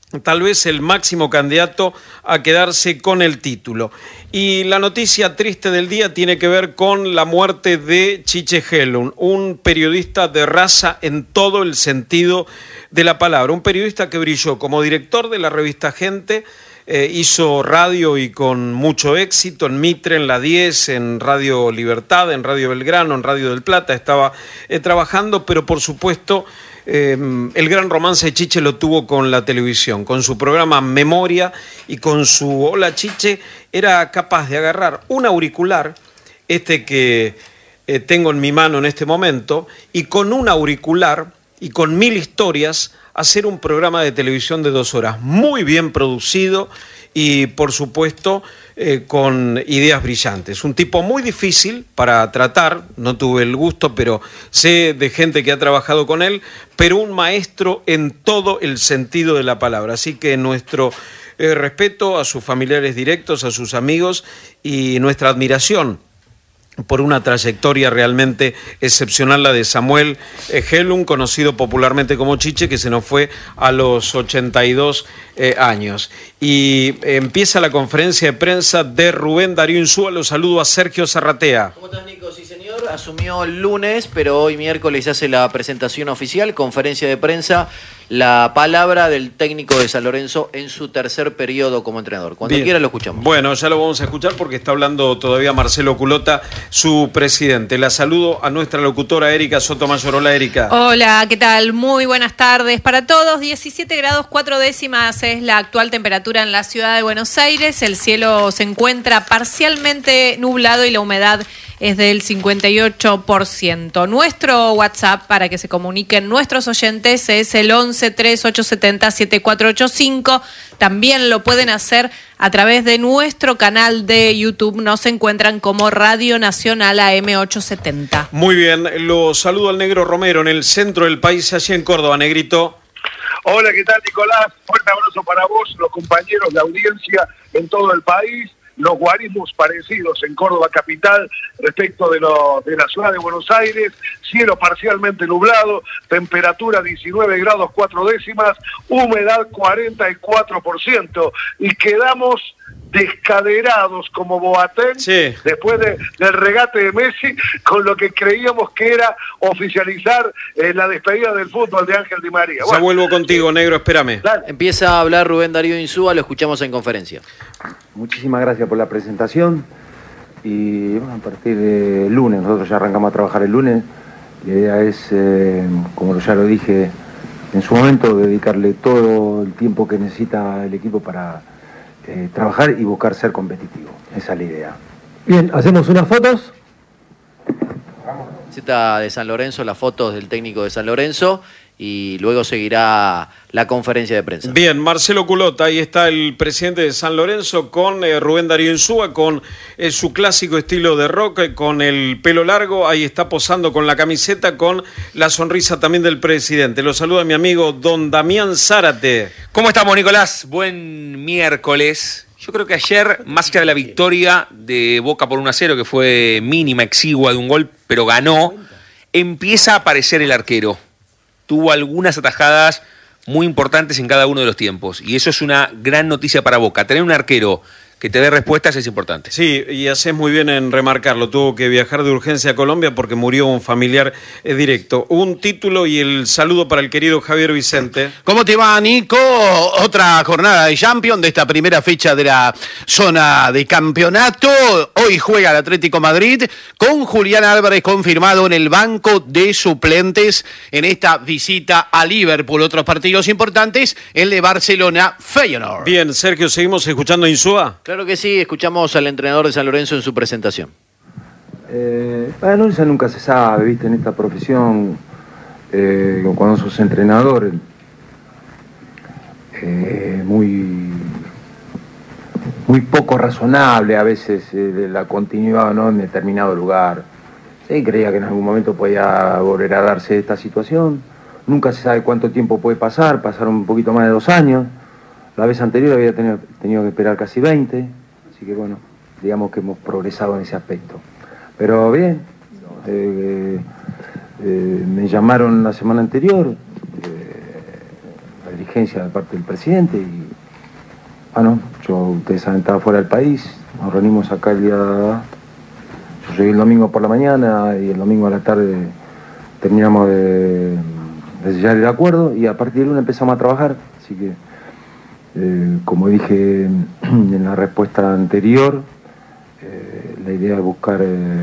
tal vez el máximo candidato a quedarse con el título. Y la noticia triste del día tiene que ver con la muerte de Chiche Helun, un periodista de raza en todo el sentido de la palabra, un periodista que brilló como director de la revista Gente, hizo radio y con mucho éxito en Mitre, en La 10, en Radio Libertad, en Radio Belgrano, en Radio del Plata, estaba trabajando, pero por supuesto el gran romance de Chiche lo tuvo con la televisión, con su programa Memoria y con su Hola Chiche. Era capaz de agarrar un auricular, que tengo en mi mano en este momento, y con un auricular y con 1000 historias hacer un programa de televisión de 2 horas, muy bien producido y por supuesto con ideas brillantes. Un tipo muy difícil para tratar, no tuve el gusto, pero sé de gente que ha trabajado con él, pero un maestro en todo el sentido de la palabra. Así que nuestro respeto a sus familiares directos, a sus amigos y nuestra admiración por una trayectoria realmente excepcional, la de Samuel Helun, conocido popularmente como Chiche, que se nos fue a los 82 años. Y empieza la conferencia de prensa de Rubén Darío Insúa. Los saludo a Sergio Zarratea. ¿Cómo estás, Nico? Sí, señor. Asumió el lunes, pero hoy miércoles hace la presentación oficial, conferencia de prensa, la palabra del técnico de San Lorenzo en su tercer periodo como entrenador. Cuando quiera lo escuchamos. Bueno, ya lo vamos a escuchar porque está hablando todavía Marcelo Culota, su presidente. La saludo a nuestra locutora Erika Sotomayor. Hola, Erika. Hola, ¿qué tal? Muy buenas tardes para todos. 17 grados 4 décimas es la actual temperatura en la ciudad de Buenos Aires. El cielo se encuentra parcialmente nublado y la humedad es del 58%. Nuestro WhatsApp para que se comuniquen nuestros oyentes es el 11-3870-7485. También lo pueden hacer a través de nuestro canal de YouTube. Nos encuentran como Radio Nacional AM870. Muy bien, lo saludo al Negro Romero en el centro del país, allí en Córdoba. Negrito. Hola, ¿qué tal, Nicolás? Fuerte abrazo para vos, los compañeros de audiencia en todo el país. Los guarismos parecidos en Córdoba capital respecto de la ciudad de Buenos Aires, cielo parcialmente nublado, temperatura 19 grados 4 décimas, humedad 44%, y quedamos descaderados como Boateng, sí, después del regate de Messi, con lo que creíamos que era oficializar la despedida del fútbol de Ángel Di María. Ya vuelvo contigo, Negro, espérame. Dale. Empieza a hablar Rubén Darío Insúa, lo escuchamos en conferencia. Muchísimas gracias por la presentación y bueno, a partir de lunes, nosotros ya arrancamos a trabajar el lunes. La idea es, como ya lo dije en su momento, dedicarle todo el tiempo que necesita el equipo para trabajar y buscar ser competitivo. Esa es la idea. Bien, hacemos unas fotos. Cita de San Lorenzo, las fotos del técnico de San Lorenzo, y luego seguirá la conferencia de prensa. Bien, Marcelo Culota, ahí está el presidente de San Lorenzo con Rubén Darío Insúa, con su clásico estilo de rock, con el pelo largo, ahí está posando con la camiseta, con la sonrisa también del presidente. Lo saluda mi amigo don Damián Zárate. ¿Cómo estamos, Nicolás? Buen miércoles. Yo creo que ayer, más allá de la victoria de Boca por 1-0, que fue mínima, exigua de un gol, pero ganó, empieza a aparecer el arquero. Tuvo algunas atajadas muy importantes en cada uno de los tiempos. Y eso es una gran noticia para Boca. Tener un arquero que te dé respuestas es importante. Sí, y haces muy bien en remarcarlo. Tuvo que viajar de urgencia a Colombia porque murió un familiar directo. Un título y el saludo para el querido Javier Vicente. ¿Cómo te va, Nico? Otra jornada de Champions de esta primera fecha de la zona de campeonato. Hoy juega el Atlético Madrid con Julián Álvarez confirmado en el banco de suplentes en esta visita a Liverpool. Otros partidos importantes, el de Barcelona-Feyenoord. Bien, Sergio, ¿seguimos escuchando a Insúa? Claro que sí, escuchamos al entrenador de San Lorenzo en su presentación. Bueno, eso nunca se sabe, ¿viste? En esta profesión, cuando sos entrenador, muy poco razonable a veces la continuidad, ¿no?, en determinado lugar. Sí, creía que en algún momento podía volver a darse esta situación. Nunca se sabe cuánto tiempo puede pasar, pasaron un poquito más de 2 años. La vez anterior había tenido que esperar casi 20, así que bueno, digamos que hemos progresado en ese aspecto. Pero bien, me llamaron la semana anterior, inteligencia de parte del presidente y ustedes saben, estaba fuera del país, nos reunimos acá yo llegué el domingo por la mañana y el domingo a la tarde terminamos de sellar el acuerdo y a partir del lunes empezamos a trabajar, así que como dije en la respuesta anterior, la idea es buscar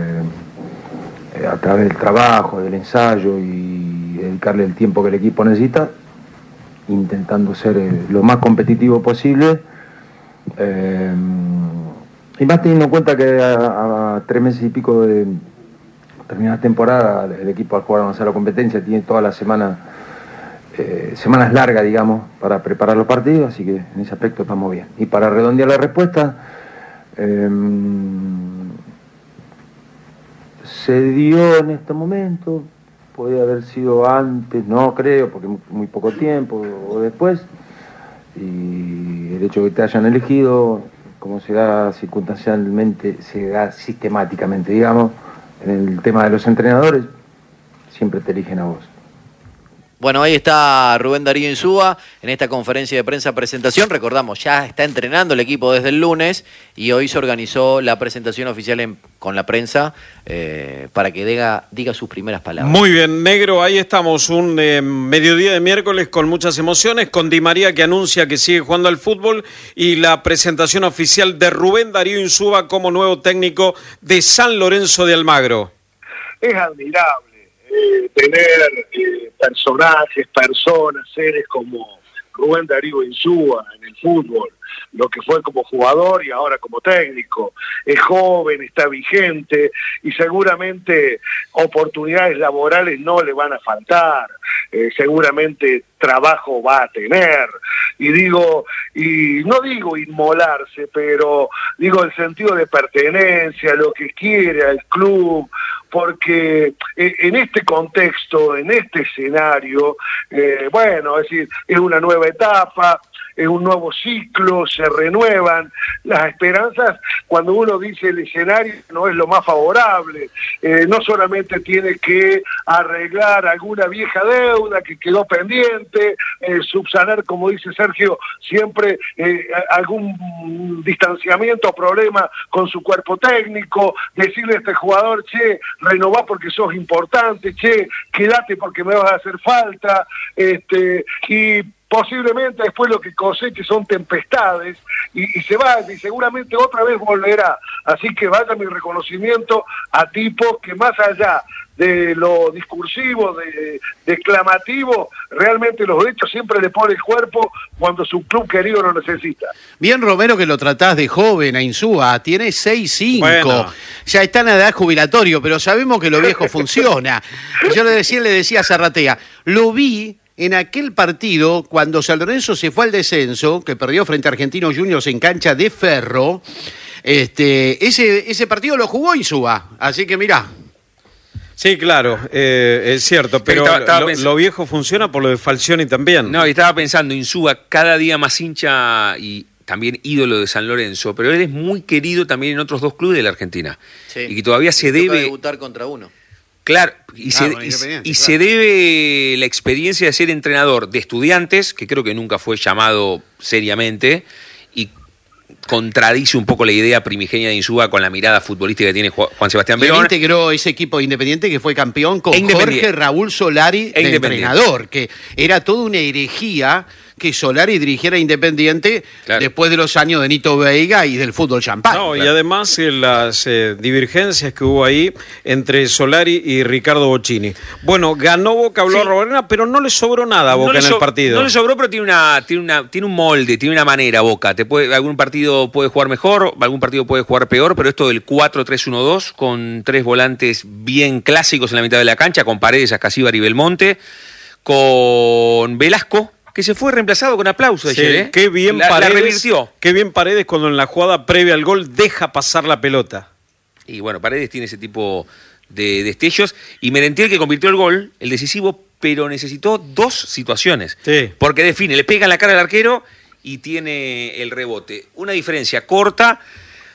a través del trabajo, del ensayo y dedicarle el tiempo que el equipo necesita, intentando ser lo más competitivo posible, y más teniendo en cuenta que a 3 meses y pico de terminar la temporada, el equipo al jugar avanzar la competencia tiene toda la semana, semanas largas, digamos, para preparar los partidos, así que en ese aspecto estamos bien. Y para redondear la respuesta, se dio en este momento, podría haber sido antes, no creo, porque muy poco tiempo o después, y el hecho de que te hayan elegido, como se da circunstancialmente, se da sistemáticamente, digamos, en el tema de los entrenadores, siempre te eligen a vos. Bueno, ahí está Rubén Darío Insúa en esta conferencia de prensa presentación. Recordamos, ya está entrenando el equipo desde el lunes y hoy se organizó la presentación oficial con la prensa para que diga sus primeras palabras. Muy bien, Negro, ahí estamos, un mediodía de miércoles con muchas emociones, con Di María que anuncia que sigue jugando al fútbol y la presentación oficial de Rubén Darío Insúa como nuevo técnico de San Lorenzo de Almagro. Es admirable tener personajes, personas, seres como Rubén Darío Insúa en el fútbol, lo que fue como jugador y ahora como técnico. Es joven, está vigente y seguramente oportunidades laborales no le van a faltar, seguramente trabajo va a tener, y no digo inmolarse, pero digo el sentido de pertenencia, lo que quiere al club, porque en este contexto, en este escenario, es decir, es una nueva etapa, es un nuevo ciclo, se renuevan las esperanzas. Cuando uno dice el escenario no es lo más favorable, no solamente tiene que arreglar alguna vieja deuda que quedó pendiente, subsanar, como dice Sergio, siempre algún distanciamiento o problema con su cuerpo técnico, decirle a este jugador, che, renová porque sos importante, che, quédate porque me vas a hacer falta, y posiblemente después lo que coseche son tempestades y se va, y seguramente otra vez volverá. Así que vaya mi reconocimiento a tipos que más allá de lo discursivo, de declamativo, realmente los hechos siempre le pone el cuerpo cuando su club querido lo necesita. Bien, Romero, que lo tratás de joven a Insúa, tiene 6'5", bueno. Ya está en edad jubilatorio, pero sabemos que lo viejo funciona. Yo le decía a Zarratea, lo vi en aquel partido cuando San Lorenzo se fue al descenso, que perdió frente a Argentinos Juniors en cancha de Ferro. Ese partido lo jugó Insúa, así que mirá. Sí, claro, es cierto, pero lo viejo funciona por lo de Falcioni también. No, y estaba pensando, Insúa cada día más hincha y también ídolo de San Lorenzo, pero él es muy querido también en otros 2 clubes de la Argentina. Sí. Y que todavía se debe debutar contra uno. Claro, se debe la experiencia de ser entrenador de Estudiantes, que creo que nunca fue llamado seriamente, y contradice un poco la idea primigenia de Insúa con la mirada futbolística que tiene Juan Sebastián Verón. Él integró ese equipo de Independiente que fue campeón con Jorge Raúl Solari de entrenador, que era toda una herejía que Solari dirigiera Independiente, claro, después de los años de Nito Veiga y del fútbol champán. No, claro. Y además las divergencias que hubo ahí entre Solari y Ricardo Bocchini. Bueno, ganó Boca, habló a Roberena, pero no le sobró nada a Boca en el partido. No le sobró, pero tiene un molde, tiene una manera Boca. Algún partido puede jugar mejor, algún partido puede jugar peor, pero esto del 4-3-1-2 con 3 volantes bien clásicos en la mitad de la cancha, con Paredes, Ascasíbar y Belmonte, con Velasco, que se fue reemplazado con aplauso ayer, Qué bien la revirtió. Qué bien Paredes cuando en la jugada previa al gol deja pasar la pelota. Y bueno, Paredes tiene ese tipo de destellos. Y Merentiel, que convirtió el gol, el decisivo, pero necesitó 2 situaciones. Sí. Porque define, le pega en la cara al arquero y tiene el rebote. Una diferencia corta,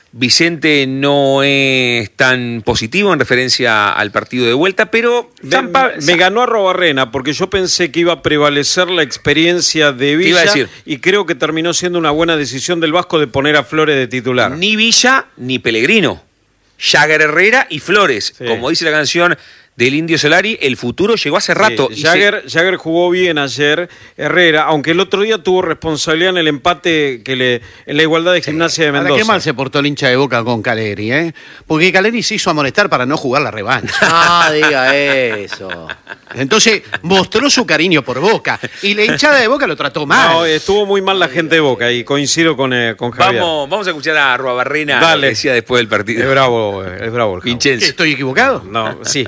Vicente no es tan positivo en referencia al partido de vuelta, pero me ganó Arrobarrena porque yo pensé que iba a prevalecer la experiencia de Villa, iba a decir, y creo que terminó siendo una buena decisión del Vasco de poner a Flores de titular. Ni Villa ni Pellegrino, Jagger, Herrera y Flores, sí. Como dice la canción del Indio Solari, el futuro llegó hace rato. Sí, Jagger jugó bien ayer, Herrera, aunque el otro día tuvo responsabilidad en el empate en la igualdad de Gimnasia de Mendoza. Ahora, qué mal se portó el hincha de Boca con Caleri, ¿eh? Porque Caleri se hizo amonestar para no jugar la revancha. No diga eso. Entonces mostró su cariño por Boca y la hinchada de Boca lo trató mal. No, estuvo muy mal la gente de Boca y coincido con Javier. Vamos a escuchar a Arrobarrena, lo que decía después del partido. Es bravo el Vincenzo. ¿Estoy equivocado? No, sí.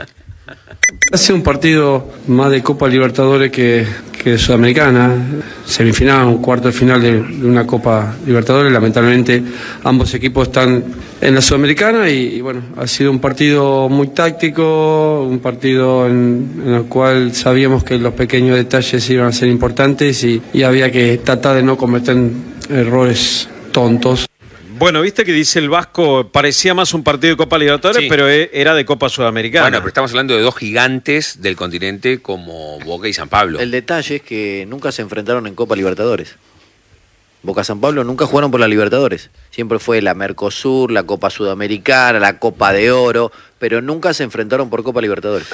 Hace un partido más de Copa Libertadores que Sudamericana, semifinal, un cuarto de final de una Copa Libertadores. Lamentablemente ambos equipos están en la Sudamericana y bueno, ha sido un partido muy táctico, un partido en el cual sabíamos que los pequeños detalles iban a ser importantes y había que tratar de no cometer errores tontos. Bueno, viste que dice el Vasco, parecía más un partido de Copa Libertadores, sí, pero era de Copa Sudamericana. Bueno, pero estamos hablando de dos gigantes del continente como Boca y San Pablo. El detalle es que nunca se enfrentaron en Copa Libertadores. Boca y San Pablo nunca jugaron por la Libertadores. Siempre fue la Mercosur, la Copa Sudamericana, la Copa de Oro, pero nunca se enfrentaron por Copa Libertadores.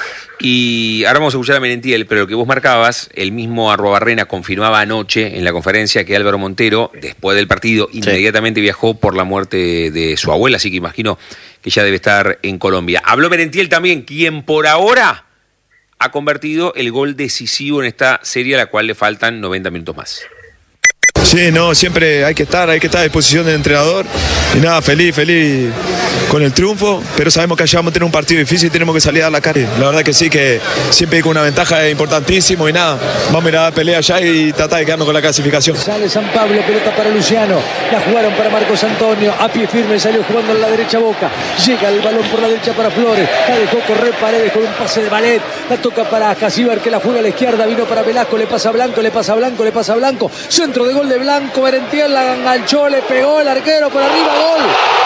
Y ahora vamos a escuchar a Merentiel, pero lo que vos marcabas, el mismo Arrobarrena confirmaba anoche en la conferencia que Álvaro Montero, después del partido, inmediatamente viajó por la muerte de su abuela, así que imagino que ya debe estar en Colombia. Habló Merentiel también, quien por ahora ha convertido el gol decisivo en esta serie, a la cual le faltan 90 minutos más. Sí, no, siempre hay que estar a disposición del entrenador y nada, feliz con el triunfo, pero sabemos que allá vamos a tener un partido difícil y tenemos que salir a dar la cara. La verdad que sí, que siempre con una ventaja es importantísimo y nada, vamos a ir a dar pelea allá y tratar de quedarnos con la clasificación. Sale San Pablo, pelota para Luciano, la jugaron para Marcos Antonio, a pie firme salió jugando en la derecha Boca, llega el balón por la derecha para Flores, la dejó correr Paredes con un pase de ballet, la toca para Casíbar que la juega a la izquierda, vino para Velasco, le pasa a Blanco, centro de gol de Blanco, Merentiel la enganchó, le pegó el arquero por arriba, gol.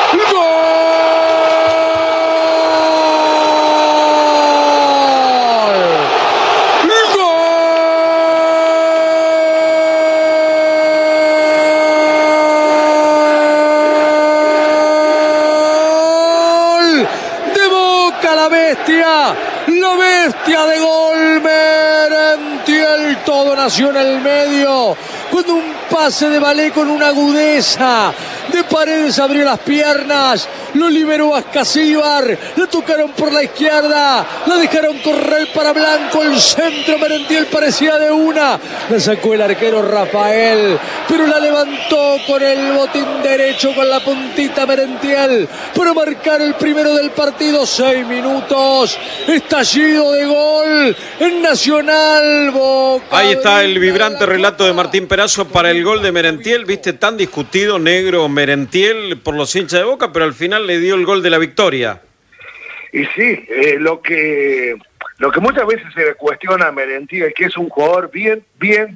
De Boca, la bestia de gol, Merentiel, todo nació en el medio. Con un pase de Balé con una agudeza, de Paredes abrió las piernas, lo liberó a Casíbar, la tocaron por la izquierda, la dejaron correr para Blanco, el centro Merentiel parecía de una, la sacó el arquero Rafael, pero la levantó con el botín derecho, con la puntita Merentiel, para marcar el primero del partido, 6 minutos, estallido de gol en Nacional, Boca. Ahí está el vibrante relato de Martín Perazo para el gol de Merentiel, viste, tan discutido negro Merentiel por los hinchas de Boca, pero al final le dio el gol de la victoria. Y sí, lo que muchas veces se le cuestiona a Merentiel es que es un jugador bien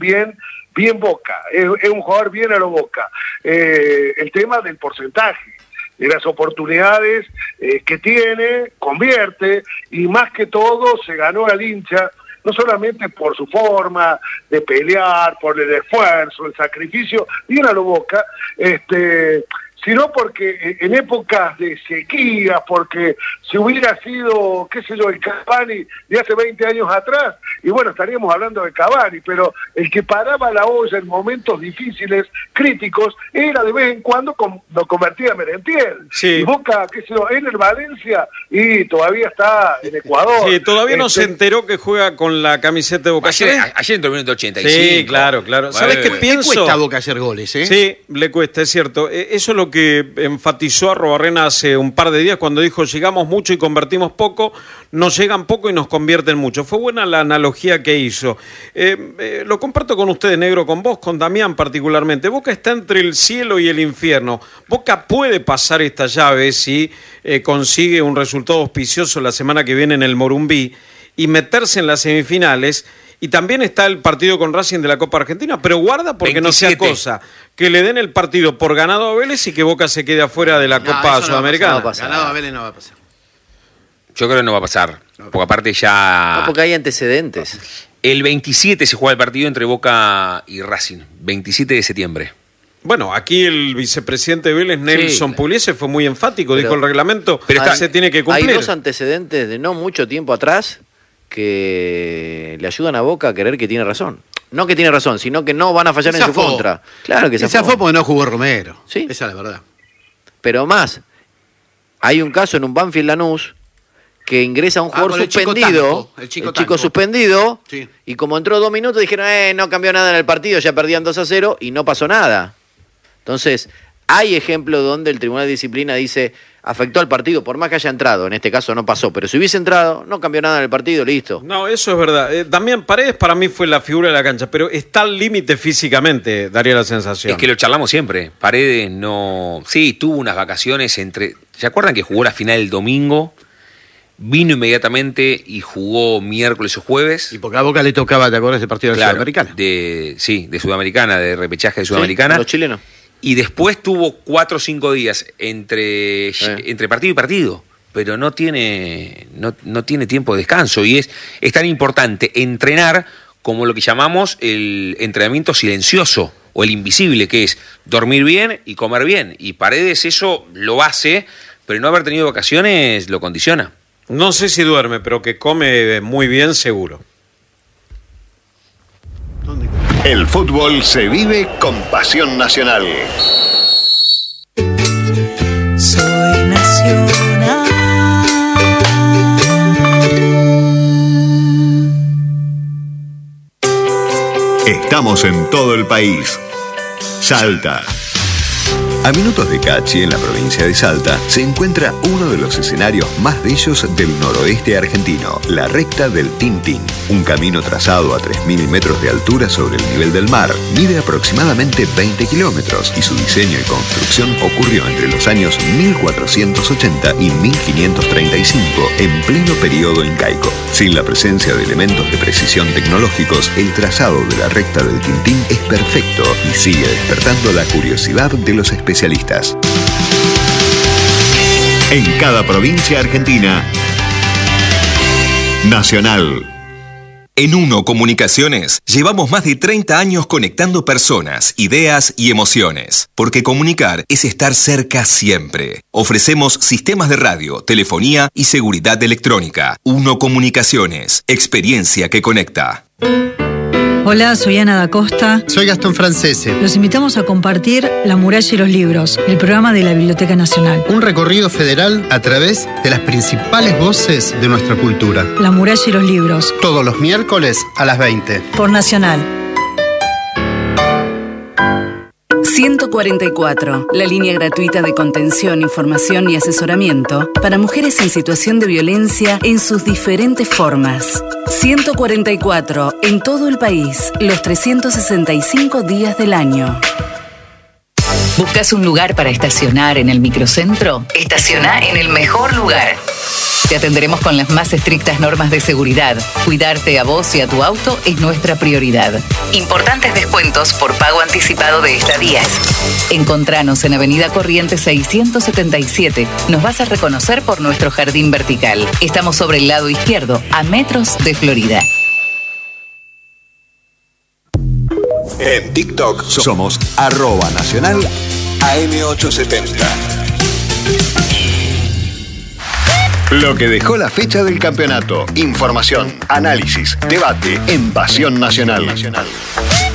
Boca, es un jugador bien a lo Boca. El tema del porcentaje, de las oportunidades que tiene, convierte, y más que todo se ganó al hincha, no solamente por su forma de pelear, por el esfuerzo, el sacrificio, bien a lo Boca, sino porque en épocas de sequía, porque si hubiera sido, qué sé yo, el Cavani de hace 20 años atrás, y bueno, estaríamos hablando de Cavani, pero el que paraba la olla en momentos difíciles, críticos, era de vez en cuando lo convertía en Merentiel. Sí. Y Boca, qué sé yo, en el Valencia, y todavía está en Ecuador. Sí, todavía no se enteró que juega con la camiseta de Boca. Ayer entró en el minuto 85. Sí, claro. ¿Sabes qué pienso? Le cuesta a Boca hacer goles, ¿eh? Sí, le cuesta, es cierto. Eso es lo que enfatizó Arrobarrena hace un par de días cuando dijo: llegamos mucho y convertimos poco, nos llegan poco y nos convierten mucho. Fue buena la analogía que hizo. Lo comparto con ustedes, negro, con vos, con Damián particularmente. Boca está entre el cielo y el infierno. Boca puede pasar esta llave si consigue un resultado auspicioso la semana que viene en el Morumbí y meterse en las semifinales. Y también está el partido con Racing de la Copa Argentina, pero guarda porque 27. No sea cosa que le den el partido por ganado a Vélez y que Boca se quede afuera de la Copa Sudamericana. No va a pasar. Ganado a Vélez no va a pasar. Yo creo que no va a pasar. Porque aparte ya... No, porque hay antecedentes. El 27 se juega el partido entre Boca y Racing. 27 de septiembre. Bueno, aquí el vicepresidente de Vélez, Nelson Pugliese, fue muy enfático, dijo el reglamento, pero se tiene que cumplir. Hay dos antecedentes de no mucho tiempo atrás que le ayudan a Boca a creer que tiene razón. No que tiene razón, sino que no van a fallar en su contra. Claro que se zafó porque no jugó Romero. Sí. Esa es la verdad. Pero más, hay un caso en un Banfield Lanús que ingresa un jugador suspendido, el chico suspendido, sí. Y como entró 2 minutos dijeron, no cambió nada en el partido, ya perdían 2-0 y no pasó nada. Entonces, hay ejemplos donde el Tribunal de Disciplina dice, afectó al partido, por más que haya entrado, en este caso no pasó, pero si hubiese entrado, no cambió nada en el partido, listo. No, eso es verdad. Damián Paredes para mí fue la figura de la cancha, pero está al límite físicamente, daría la sensación. Es que lo charlamos siempre. Paredes no... Sí, tuvo unas vacaciones entre... ¿Se acuerdan que jugó la final el domingo? Vino inmediatamente y jugó miércoles o jueves. Y porque a Boca le tocaba, ¿te acuerdas del partido de Sudamericana? Sí, de Sudamericana, de repechaje de Sudamericana. Sí, los chilenos. Y después tuvo 4 o 5 días entre partido y partido. Pero no tiene tiempo de descanso. Y es tan importante entrenar como lo que llamamos el entrenamiento silencioso o el invisible, que es dormir bien y comer bien. Y Paredes eso lo hace, pero no haber tenido vacaciones lo condiciona. No sé si duerme, pero que come muy bien seguro. El fútbol se vive con pasión nacional. Soy nacional. Estamos en todo el país. Salta. A minutos de Cachi, en la provincia de Salta, se encuentra uno de los escenarios más bellos del noroeste argentino, la recta del Tintín. Un camino trazado a 3.000 metros de altura sobre el nivel del mar, mide aproximadamente 20 kilómetros y su diseño y construcción ocurrió entre los años 1480 y 1535, en pleno periodo incaico. Sin la presencia de elementos de precisión tecnológicos, el trazado de la recta del Tintín es perfecto y sigue despertando la curiosidad de los especialistas. En cada provincia argentina, Nacional. En Uno Comunicaciones llevamos más de 30 años conectando personas, ideas y emociones. Porque comunicar es estar cerca siempre. Ofrecemos sistemas de radio, telefonía y seguridad electrónica. Uno Comunicaciones, experiencia que conecta. Hola, soy Ana da Costa. Soy Gastón Francese. Los invitamos a compartir La Muralla y los Libros, el programa de la Biblioteca Nacional. Un recorrido federal a través de las principales voces de nuestra cultura. La Muralla y los Libros. Todos los miércoles a las 20. Por Nacional. 144, la línea gratuita de contención, información y asesoramiento para mujeres en situación de violencia en sus diferentes formas. 144, en todo el país, los 365 días del año. ¿Buscas un lugar para estacionar en el microcentro? Estaciona en el mejor lugar. Te atenderemos con las más estrictas normas de seguridad. Cuidarte a vos y a tu auto es nuestra prioridad. Importantes descuentos por pago anticipado de estadías. Encontranos en Avenida Corrientes 677. Nos vas a reconocer por nuestro jardín vertical. Estamos sobre el lado izquierdo, a metros de Florida. En TikTok somos @nacional AM870. Lo que dejó la fecha del campeonato. Información, análisis, debate en Pasión Nacional.